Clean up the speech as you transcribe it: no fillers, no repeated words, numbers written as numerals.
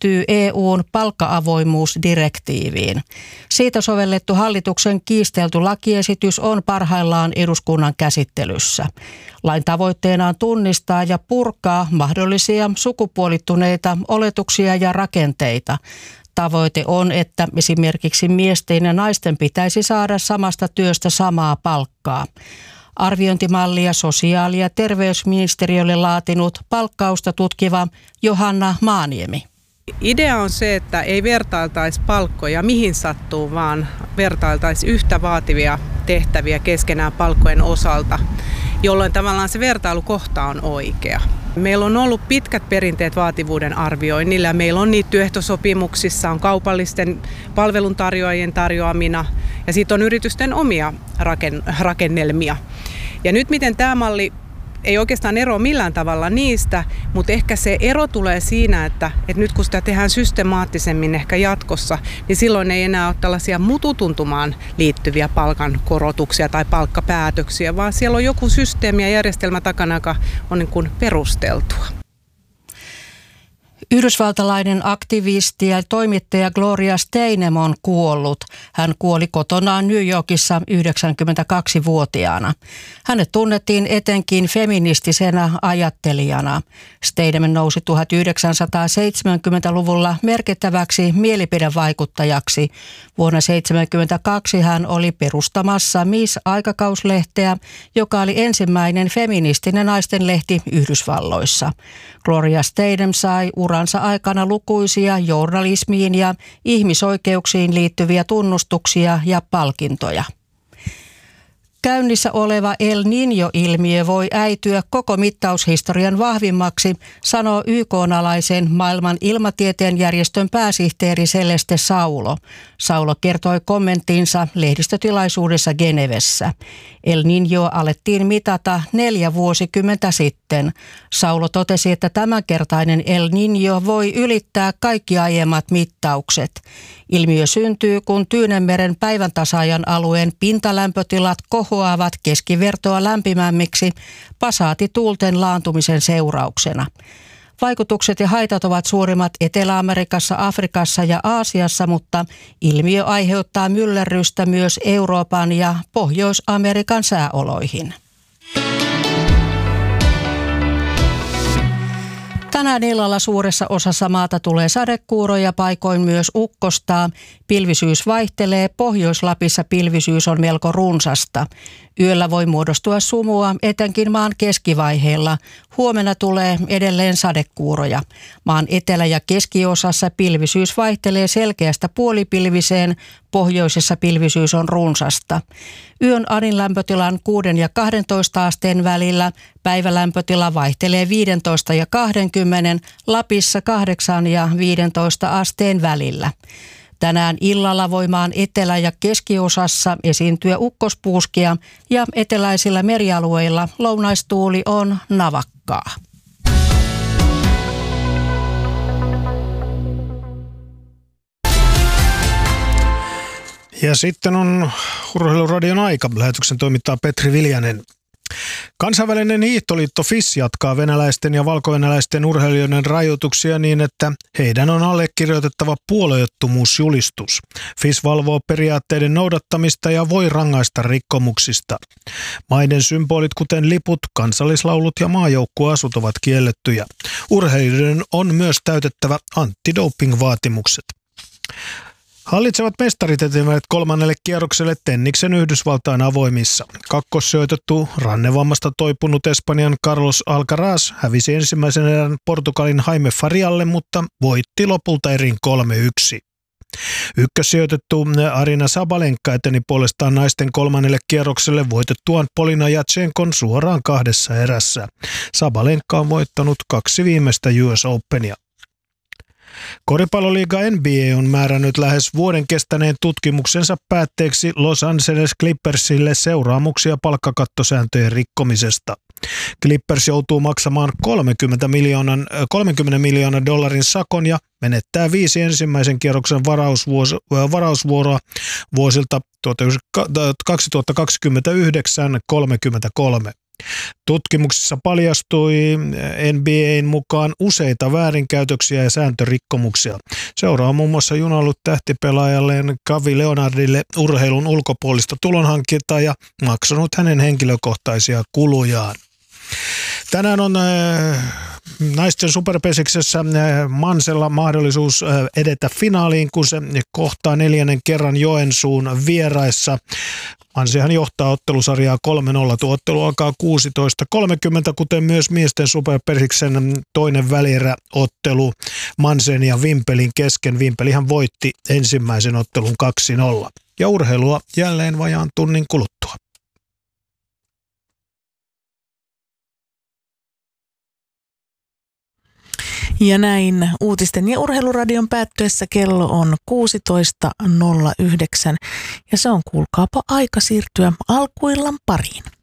liittyy EU:n palkka-avoimuusdirektiiviin. Siitä sovellettu hallituksen kiistelty lakiesitys on parhaillaan eduskunnan käsittelyssä. Lain tavoitteena on tunnistaa ja purkaa mahdollisia sukupuolittuneita oletuksia ja rakenteita. Tavoite on, että esimerkiksi miesten ja naisten pitäisi saada samasta työstä samaa palkkaa. Arviointimallia sosiaali- ja terveysministeriölle laatinut palkkausta tutkiva Johanna Maaniemi. Idea on se, että ei vertailtaisi palkkoja mihin sattuu, vaan vertailtaisi yhtä vaativia tehtäviä keskenään palkkojen osalta, jolloin tavallaan se vertailukohta on oikea. Meillä on ollut pitkät perinteet vaativuuden arvioinnilla ja meillä on niitä työehtosopimuksissa, on kaupallisten palveluntarjoajien tarjoamina ja sitten on yritysten omia rakennelmia. Ja nyt miten tämä malli ei oikeastaan eroa millään tavalla niistä, mutta ehkä se ero tulee siinä, että nyt kun sitä tehdään systemaattisemmin ehkä jatkossa, niin silloin ei enää ole tällaisia mututuntumaan liittyviä palkankorotuksia tai palkkapäätöksiä, vaan siellä on joku systeemi ja järjestelmä takana, joka on niin kuin perusteltua. Yhdysvaltalainen aktivisti ja toimittaja Gloria Steinem on kuollut. Hän kuoli kotonaan New Yorkissa 92-vuotiaana. Hänet tunnettiin etenkin feministisenä ajattelijana. Steinem nousi 1970-luvulla merkittäväksi mielipidevaikuttajaksi. Vuonna 1972 hän oli perustamassa Miss-aikakauslehteä, joka oli ensimmäinen feministinen naistenlehti Yhdysvalloissa. Gloria Steinem sai uransa aikana lukuisia journalismiin ja ihmisoikeuksiin liittyviä tunnustuksia ja palkintoja. Käynnissä oleva El Niño-ilmiö voi äityä koko mittaushistorian vahvimmaksi, sanoo YK-alaisen maailman ilmatieteen järjestön pääsihteeri Celeste Saulo. Saulo kertoi kommenttinsa lehdistötilaisuudessa Genevessä. El Niño alettiin mitata 4 vuosikymmentä sitten. Saulo totesi, että tämänkertainen El Niño voi ylittää kaikki aiemmat mittaukset. Ilmiö syntyy, kun Tyynenmeren päiväntasaajan alueen pintalämpötilat kohoavat keskivertoa lämpimämmiksi pasaatituulten laantumisen seurauksena. Vaikutukset ja haitat ovat suurimmat Etelä-Amerikassa, Afrikassa ja Aasiassa, mutta ilmiö aiheuttaa myllerrystä myös Euroopan ja Pohjois-Amerikan sääoloihin. Tänään illalla suuressa osassa maata tulee sadekuuroja, paikoin myös ukkostaa. Pilvisyys vaihtelee, Pohjois-Lapissa pilvisyys on melko runsasta. Yöllä voi muodostua sumua, etenkin maan keskivaiheilla. Huomenna tulee edelleen sadekuuroja. Maan etelä- ja keskiosassa pilvisyys vaihtelee selkeästä puolipilviseen, pohjoisessa pilvisyys on runsasta. Yön arinlämpötilan 6 ja 12 asteen välillä, päivälämpötila vaihtelee 15 ja 20, Lapissa 8 ja 15 asteen välillä. Tänään illalla voi maan etelä- ja keskiosassa esiintyä ukkospuuskia ja eteläisillä merialueilla lounaistuuli on navakkaa. Ja sitten on Urheiluradion aika. Lähetyksen toimittaa Petri Viljanen. Kansainvälinen hiihtoliitto FIS jatkaa venäläisten ja valkovenäläisten urheilijoiden rajoituksia niin, että heidän on allekirjoitettava puolueettomuusjulistus. FIS valvoo periaatteiden noudattamista ja voi rangaista rikkomuksista. Maiden symbolit, kuten liput, kansallislaulut ja maajoukkueasut, ovat kiellettyjä. Urheilijoiden on myös täytettävä antidoping-vaatimukset. Hallitsevat mestarit etenevät 3. kierrokselle Tenniksen Yhdysvaltain avoimissa. Kakkossijoitettu rannevammasta toipunut Espanjan Carlos Alcaraz hävisi ensimmäisen erän Portugalin Jaime Farialle, mutta voitti lopulta erin 3-1. Ykkössijoitettu Aryna Sabalenka eteni puolestaan naisten 3. kierrokselle voitettuaan Polina Jatsenkon suoraan 2 erässä. Sabalenka on voittanut 2 viimeistä US Openia. Koripalloliiga NBA on määrännyt lähes vuoden kestäneen tutkimuksensa päätteeksi Los Angeles Clippersille seuraamuksia palkkakattosääntöjen rikkomisesta. Clippers joutuu maksamaan 30 miljoonan dollarin sakon ja menettää 5 ensimmäisen kierroksen varausvuoroa vuosilta 2029-33. Tutkimuksissa paljastui NBA:n mukaan useita väärinkäytöksiä ja sääntörikkomuksia. Seuraa muun muassa junailut tähtipelaajalleen Kawhi Leonardille urheilun ulkopuolista tulonhankintaa ja maksanut hänen henkilökohtaisia kulujaan. Tänään on naisten superpesiksessä Mansella mahdollisuus edetä finaaliin, kun se kohtaa 4. kerran Joensuun vieraissa. Mansihan johtaa ottelusarjaa 3-0. Tuo ottelu alkaa 16:30, kuten myös miesten superpesiksen toinen välieräottelu Mansen ja Vimpelin kesken. Vimpelihän voitti ensimmäisen ottelun 2-0. Ja urheilua jälleen vajaan tunnin kuluttua. Ja näin uutisten ja urheiluradion päättyessä kello on 16.09 ja se on kuulkaapa aika siirtyä alkuillan pariin.